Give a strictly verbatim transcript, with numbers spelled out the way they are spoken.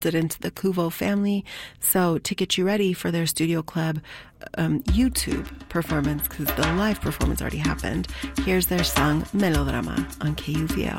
it into the Cuvo family. So to get you ready for their Studio Club um, YouTube performance, because the live performance already happened, here's their song Melodrama on K U V L.